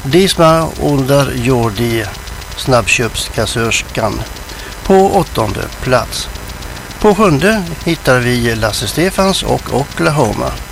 Diesmal under Jordi, snabbköpskassörskan, på 8:e plats. På 7:e hittar vi Lasse Stefans och Oklahoma.